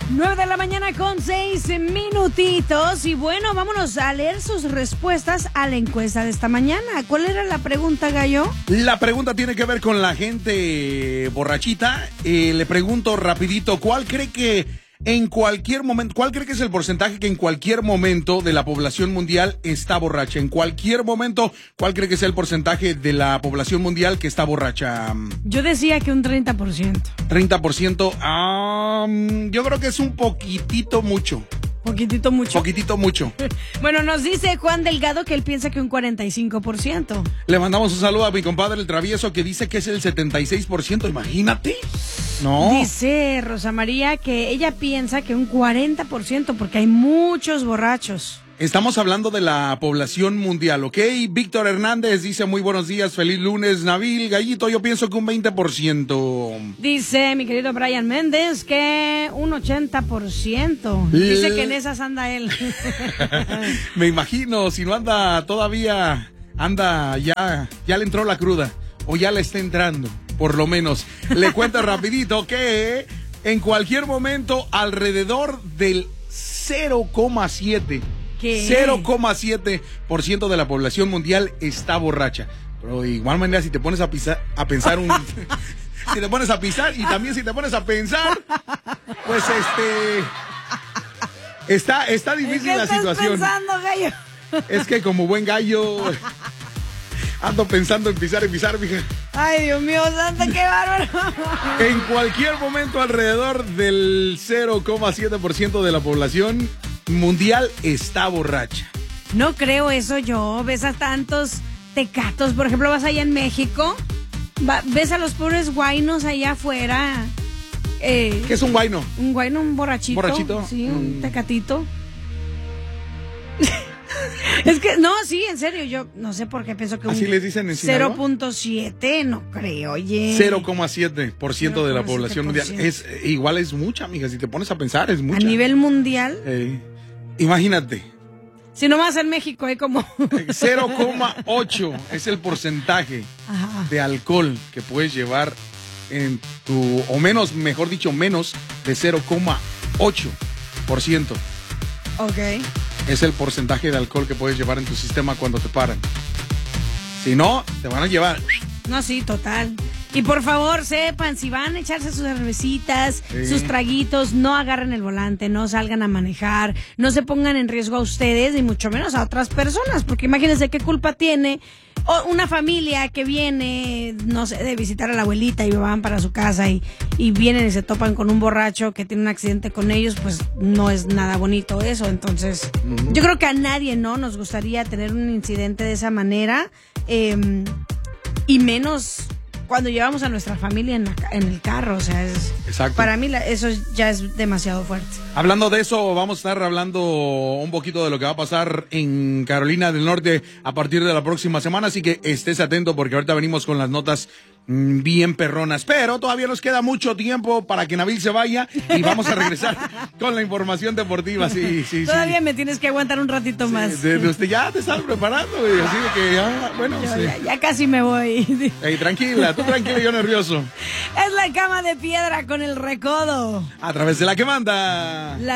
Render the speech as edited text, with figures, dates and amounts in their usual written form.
9 de la mañana con 6 minutitos. Y bueno, vámonos a leer sus respuestas a la encuesta de esta mañana. ¿Cuál era la pregunta, Gallo? La pregunta tiene que ver con la gente borrachita. Le pregunto rapidito, ¿cuál cree que es el porcentaje que en cualquier momento de la población mundial está borracha? En cualquier momento, ¿cuál cree que es el porcentaje de la población mundial que está borracha? Yo decía que un 30%. 30%, yo creo que es un poquitito mucho. Poquitito mucho. Poquitito mucho. Bueno, nos dice Juan Delgado que él piensa que un 45%. Le mandamos un saludo a mi compadre el Travieso que dice que es el 76%, imagínate. No. Dice Rosa María que ella piensa que un 40% porque hay muchos borrachos. Estamos hablando de la población mundial, ¿ok? Víctor Hernández dice muy buenos días, feliz lunes, Nabil, Gallito, yo pienso que un 20%. Dice mi querido Brian Méndez que un 80%. Dice que en esas anda él. Me imagino, si no anda todavía, ya le entró la cruda, o ya le está entrando, por lo menos. Le cuento rapidito que en cualquier momento alrededor del 0,7%. ¿Qué? 0,7% de la población mundial está borracha. Pero de igual manera, si te pones a pensar si te pones a pisar y también si te pones a pensar, pues está difícil la situación. ¿Qué estás pensando, Gallo? Es que como buen gallo ando pensando en pisar, mija. Ay, Dios mío, santo, qué bárbaro. En cualquier momento alrededor del 0,7% de la población mundial está borracha. No creo eso yo. Ves a tantos tecatos. Por ejemplo, vas allá en México, ves a los pobres guainos allá afuera. ¿Qué es un guaino? Un guaino, un borrachito. ¿Borrachito? Sí, un tecatito. Es que, no, sí, en serio, yo no sé por qué pienso que ¿así les dicen en Sinaloa? 0.7, no creo, oye. 0,7% de la población mundial. Igual es mucha, amiga, si te pones a pensar, es mucha. A nivel mundial. Imagínate. Si nomás en México hay como 0,8 es el porcentaje de alcohol que puedes llevar en tu, o menos, mejor dicho, menos de 0,8%. Ok. Es el porcentaje de alcohol que puedes llevar en tu sistema cuando te paran. Si no, te van a llevar. No, sí, total. Y por favor, sepan, si van a echarse sus cervecitas, sus traguitos, no agarren el volante, no salgan a manejar, no se pongan en riesgo a ustedes y mucho menos a otras personas, porque imagínense qué culpa tiene una familia que viene, no sé, de visitar a la abuelita y van para su casa y vienen y se topan con un borracho que tiene un accidente con ellos, pues no es nada bonito eso. Entonces, yo creo que a nadie no nos gustaría tener un incidente de esa manera, y menos cuando llevamos a nuestra familia en el carro, o sea, exacto. Para mí eso ya es demasiado fuerte. Hablando de eso, vamos a estar hablando un poquito de lo que va a pasar en Carolina del Norte a partir de la próxima semana, así que estés atento porque ahorita venimos con las notas bien perronas, pero todavía nos queda mucho tiempo para que Nabil se vaya y vamos a regresar con la información deportiva. Sí. Todavía me tienes que aguantar un ratito más. Usted ya te estás preparando, así de que ya casi me voy. Hey, tranquila, tú tranquila, yo nervioso. Es la cama de piedra con el recodo. A través de la que manda.